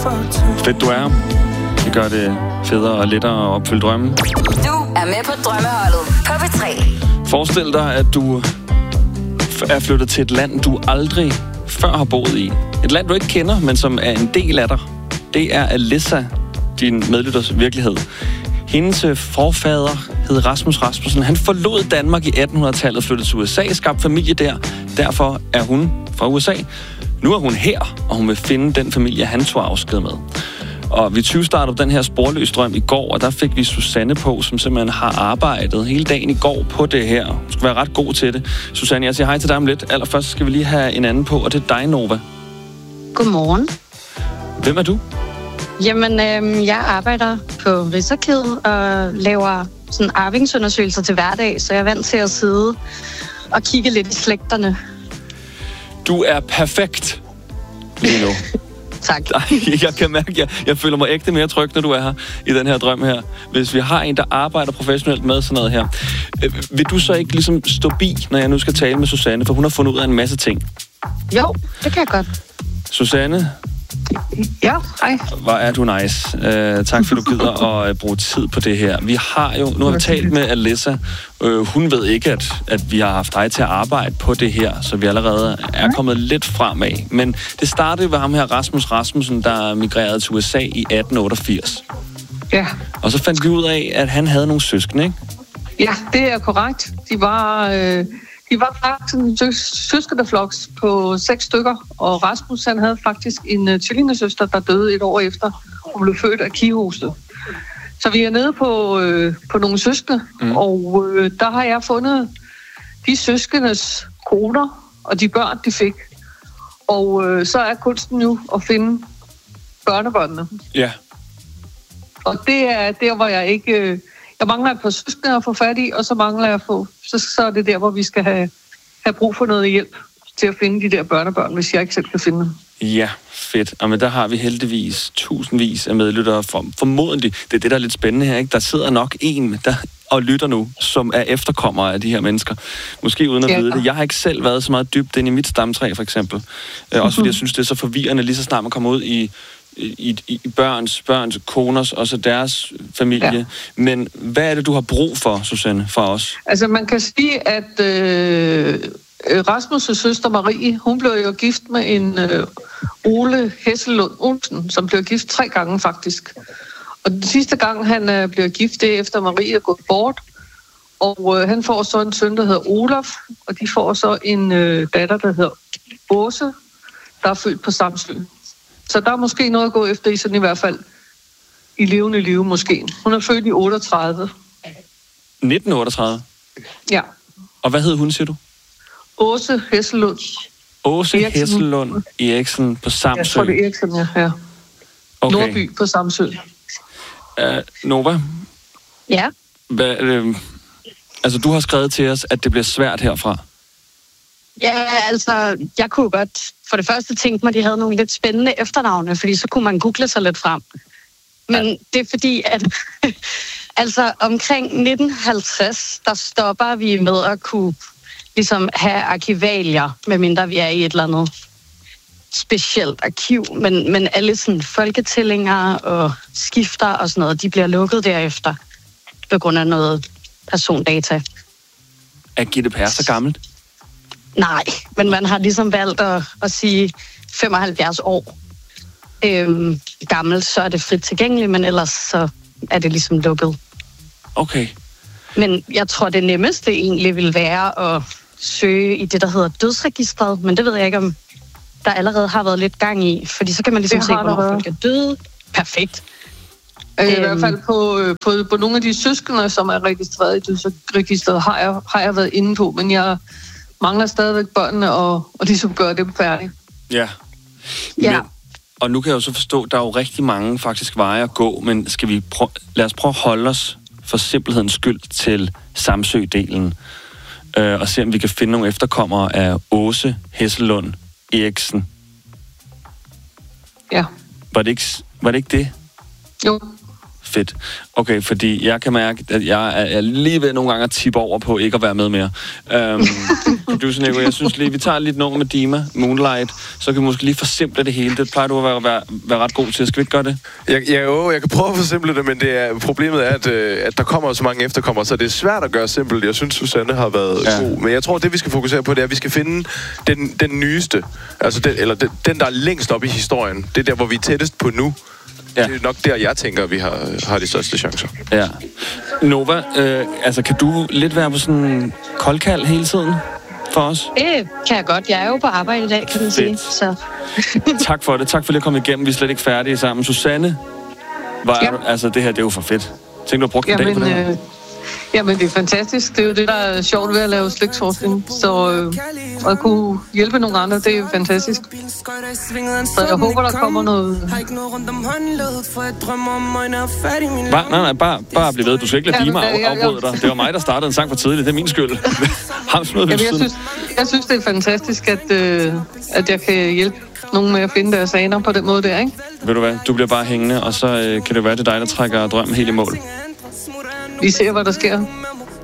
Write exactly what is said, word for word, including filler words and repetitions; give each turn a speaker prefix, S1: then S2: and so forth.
S1: Fedt, du er. Det gør det federe og lettere at opfylde drømmen.
S2: Du er med på drømmeholdet på P tre.
S1: Forestil dig, at du er flyttet til et land, du aldrig før har boet i. Et land, du ikke kender, men som er en del af dig. Det er Alissa, din medlytters virkelighed. Hendes forfader hed Rasmus Rasmussen. Han forlod Danmark i attenhundredetallet og flyttede til U S A, skabte familie der. Derfor er hun fra U S A. Nu er hun her, og hun vil finde den familie, han tog afsked med. Og vi tyve-startede den her sporløs drøm i går, og der fik vi Susanne på, som simpelthen har arbejdet hele dagen i går på det her. Hun skal være ret god til det. Susanne, jeg siger hej til dig om lidt. Allerførst skal vi lige have en anden på, og det er dig, Nova.
S3: Godmorgen.
S1: Hvem er du?
S3: Jamen, øh, jeg arbejder på Rigsarkivet og laver sådan arvingsundersøgelser til hverdag, så jeg er vant til at sidde og kigge lidt i slægterne.
S1: Du er perfekt lige nu.
S3: Tak.
S1: Jeg kan mærke, at jeg, jeg føler mig ægte mere tryg, når du er her i den her drøm her. Hvis vi har en, der arbejder professionelt med sådan noget her. Vil du så ikke ligesom stå bi, når jeg nu skal tale med Susanne, for hun har fundet ud af en masse ting?
S3: Jo, det kan jeg godt.
S1: Susanne?
S3: Ja, hej.
S1: Hvor er du nice. Uh, tak for, du gider at uh, bruge tid på det her. Vi har jo, nu har vi talt med Alissa. Uh, hun ved ikke, at, at vi har haft dig til at arbejde på det her, så vi allerede er kommet lidt fremad. Men det startede ved ham her, Rasmus Rasmussen, der migrerede til U S A i atten otteogfirs.
S4: Ja.
S1: Og så fandt vi ud af, at han havde nogle søskende, ikke?
S4: Ja, det er korrekt. De var... Øh De var faktisk en søs- søskendefloks på seks stykker, og Rasmus han havde faktisk en uh, tvillingesøster, der døde et år efter. Hun blev født af kihoste. Så vi er nede på, øh, på nogle søskende, mm. og øh, der har jeg fundet de søskendes koner og de børn, de fik. Og øh, så er kunsten nu at finde børnebørnene.
S1: Ja.
S4: Og det er der, hvor jeg ikke... Øh, Jeg mangler et par søskende at få fat i, og så mangler jeg at få... Så, så er det der, hvor vi skal have, have brug for noget hjælp til at finde de der børnebørn, hvis jeg ikke selv kan finde dem.
S1: Ja, fedt. Og men der har vi heldigvis tusindvis af medlyttere. For, formodentlig, det er det, der er lidt spændende her, ikke? Der sidder nok en, der og lytter nu, som er efterkommere af de her mennesker. Måske uden at ja. vide det. Jeg har ikke selv været så meget dybt ind i mit stamtræ, for eksempel. Mm-hmm. Også fordi jeg synes, det er så forvirrende, lige så snart man kommer ud i... I, i børns, børns, koners og så deres familie. Ja. Men hvad er det, du har brug for, Susanne, for os?
S4: Altså, man kan sige, at øh, Rasmus' søster Marie, hun blev jo gift med en øh, Ole Hesselund Olsen, som blev gift tre gange faktisk. Og den sidste gang, han øh, blev gift, det er efter Marie er gået bort. Og øh, han får så en søn, der hedder Olaf, og de får så en øh, datter, der hedder Åse, der er født på Samsø. Så der er måske noget at gå efter i sådan i hvert fald i levende liv måske. Hun er født i otteogtredive.
S1: nitten otteogtredive?
S4: Ja.
S1: Og hvad hed hun, siger du?
S4: Åse Hesselund.
S1: Åse Eriksen. Hesselund Eriksen på Samsø?
S4: Jeg tror, det er Eriksen, ja. ja.
S1: Okay.
S4: Nordby på Samsø.
S1: Uh, Nova?
S3: Ja?
S1: Hvad, øh, altså, du har skrevet til os, at det bliver svært herfra.
S3: Ja, altså, jeg kunne godt for det første tænke mig, at de havde nogle lidt spændende efternavne, fordi så kunne man google sig lidt frem. Men ja. det er fordi, at altså omkring nitten halvtreds, der stopper vi med at kunne ligesom have arkivalier, medmindre vi er i et eller andet specielt arkiv. Men, men alle sådan folketællinger og skifter og sådan noget, de bliver lukket derefter på grund af noget persondata.
S1: Er G D P R så gammelt?
S3: Nej, men man har ligesom valgt at, at sige femoghalvfjerds år øhm, gammel, så er det frit tilgængeligt, men ellers så er det ligesom lukket.
S1: Okay.
S3: Men jeg tror, det nemmeste egentlig vil være at søge i det, der hedder dødsregistret, men det ved jeg ikke, om der allerede har været lidt gang i, fordi så kan man ligesom se, hvornår folk er døde. Perfekt.
S4: I øhm. hvert fald på, på, på nogle af de søskende, som er registreret i dødsregistret, har jeg, har jeg været inde på, men jeg mangler stadigvæk børnene og, og ligesom gøre dem færdige.
S1: Ja.
S3: ja.
S1: Men, og nu kan jeg jo så forstå, at der er jo rigtig mange faktisk veje at gå, men skal vi prøve, lad os prøve at holde os for simpelthedens skyld til Samsø-delen, øh, og se om vi kan finde nogle efterkommere af Åse Hesselund Eriksen.
S4: Ja.
S1: Var det ikke, var det, ikke det?
S4: Jo.
S1: Fedt. Okay, fordi jeg kan mærke, at jeg er lige ved nogle gange at tippe over på ikke at være med mere. Øhm, producer Nico, jeg synes lige, vi tager lidt nummer med Dima, Moonlight, så kan vi måske lige forsimple det hele. Det plejer du at være, være, være ret god til. Skal vi ikke gøre det?
S5: Jeg, jeg, jo, jeg kan prøve at forsimple det, men det er, problemet er, at, at der kommer så mange efterkommere, så det er svært at gøre simpelt. Jeg synes, Susanne har været ja. god. Men jeg tror, det vi skal fokusere på, det er, at vi skal finde den, den nyeste, altså den, eller den, den, der er længst op i historien. Det er der, hvor vi er tættest på nu. Ja. Det er nok der, jeg tænker, at vi har, har de største chancer.
S1: Ja. Nova, øh, altså kan du lidt være på sådan en koldkald hele tiden for os?
S3: Det kan jeg godt. Jeg er jo på arbejde i dag, kan man sige. Så.
S1: Tak for det. Tak for at komme igennem. Vi er slet ikke færdige sammen. Susanne, var ja. du, altså det her, det er jo for fedt. Tænk du at bruge en dag på det her? Øh,
S4: jamen, det er fantastisk. Det er jo det, der er sjovt ved at lave slægtsforskning. Så øh, at kunne hjælpe nogle andre, det er jo fantastisk. Så jeg håber, der kommer noget...
S1: Bare, nej, nej, bare, bare bliv ved. Du skal ikke lade Dima af, afbryde dig. Det var mig, der startede en sang for tidligt. Det er min skyld.
S4: Jamen, jeg, synes, jeg synes, det er fantastisk, at, øh, at jeg kan hjælpe nogen med at finde deres aner på den måde der, ikke?
S1: Ved du hvad? Du bliver bare hængende, og så øh, kan det være, det dig, der trækker drømmen helt i mål.
S4: Vi ser, hvad der sker.